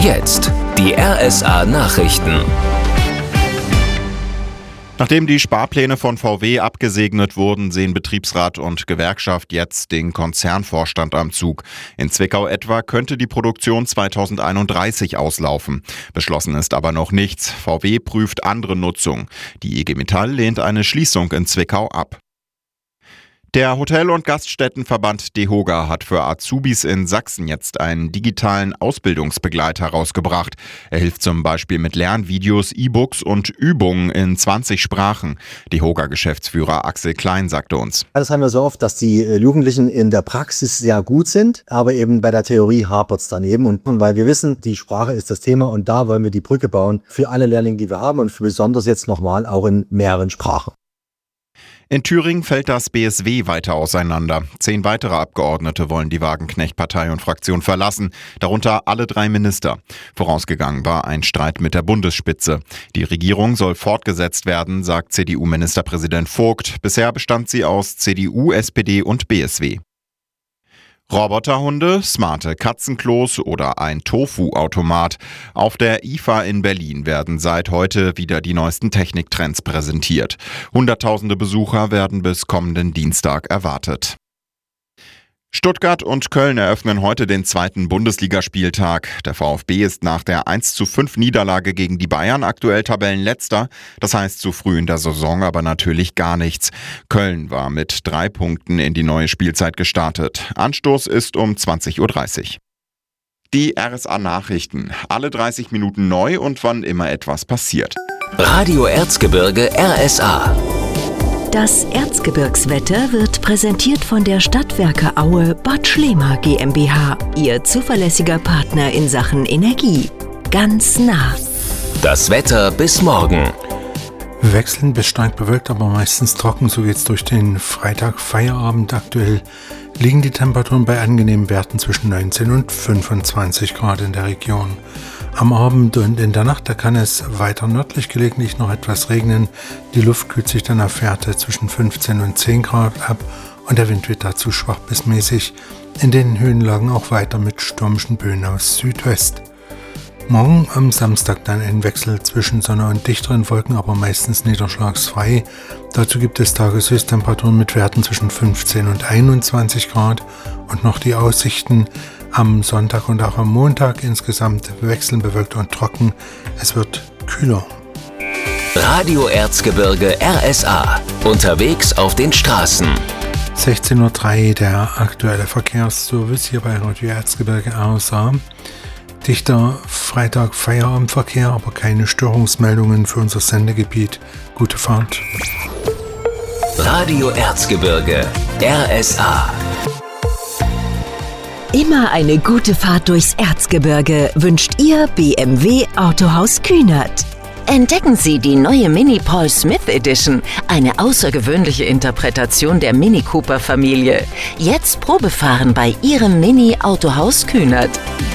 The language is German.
Jetzt die RSA Nachrichten. Nachdem die Sparpläne von VW abgesegnet wurden, sehen Betriebsrat und Gewerkschaft jetzt den Konzernvorstand am Zug. In Zwickau etwa könnte die Produktion 2031 auslaufen. Beschlossen ist aber noch nichts. VW prüft andere Nutzung. Die IG Metall lehnt eine Schließung in Zwickau ab. Der Hotel- und Gaststättenverband DEHOGA hat für Azubis in Sachsen jetzt einen digitalen Ausbildungsbegleiter herausgebracht. Er hilft zum Beispiel mit Lernvideos, E-Books und Übungen in 20 Sprachen. DEHOGA-Geschäftsführer Axel Klein sagte uns: Das haben wir so oft, dass die Jugendlichen in der Praxis sehr gut sind, aber eben bei der Theorie hapert es daneben. Und weil wir wissen, die Sprache ist das Thema und da wollen wir die Brücke bauen für alle Lehrlinge, die wir haben und für besonders jetzt nochmal auch in mehreren Sprachen. In Thüringen fällt das BSW weiter auseinander. 10 weitere Abgeordnete wollen die Wagenknecht-Partei und Fraktion verlassen, darunter alle 3 Minister. Vorausgegangen war ein Streit mit der Bundesspitze. Die Regierung soll fortgesetzt werden, sagt CDU-Ministerpräsident Vogt. Bisher bestand sie aus CDU, SPD und BSW. Roboterhunde, smarte Katzenklos oder ein Tofu-Automat. Auf der IFA in Berlin werden seit heute wieder die neuesten Techniktrends präsentiert. Hunderttausende Besucher werden bis kommenden Dienstag erwartet. Stuttgart und Köln eröffnen heute den 2. Bundesligaspieltag. Der VfB ist nach der 1:5 Niederlage gegen die Bayern aktuell Tabellenletzter. Das heißt zu früh in der Saison aber natürlich gar nichts. Köln war mit 3 Punkten in die neue Spielzeit gestartet. Anstoß ist um 20:30 Uhr. Die RSA Nachrichten. Alle 30 Minuten neu und wann immer etwas passiert. Radio Erzgebirge RSA. Das Erzgebirgswetter wird präsentiert von der Stadtwerke Aue Bad Schlema GmbH, Ihr zuverlässiger Partner in Sachen Energie. Ganz nah. Das Wetter bis morgen. Wechselnd bis stark bewölkt, aber meistens trocken. So geht's durch den Freitag Feierabend. Aktuell liegen die Temperaturen bei angenehmen Werten zwischen 19 und 25 Grad in der Region. Am Abend und in der Nacht, da kann es weiter nördlich gelegentlich noch etwas regnen. Die Luft kühlt sich dann auf Werte zwischen 15 und 10 Grad ab und der Wind wird dazu schwach bis mäßig. In den Höhenlagen auch weiter mit stürmischen Böen aus Südwest. Morgen am Samstag dann ein Wechsel zwischen Sonne und dichteren Wolken, aber meistens niederschlagsfrei. Dazu gibt es Tageshöchsttemperaturen mit Werten zwischen 15 und 21 Grad und noch die Aussichten am Sonntag und auch am Montag insgesamt wechselnd bewölkt und trocken. Es wird kühler. Radio Erzgebirge RSA. Unterwegs auf den Straßen. 16:03 Uhr der aktuelle Verkehrsservice hier bei Radio Erzgebirge RSA. Dichter Freitag-Feierabendverkehr, aber keine Störungsmeldungen für unser Sendegebiet. Gute Fahrt. Radio Erzgebirge RSA. Immer eine gute Fahrt durchs Erzgebirge wünscht Ihr BMW Autohaus Kühnert. Entdecken Sie die neue Mini Paul Smith Edition, eine außergewöhnliche Interpretation der Mini Cooper Familie. Jetzt Probefahren bei Ihrem Mini Autohaus Kühnert.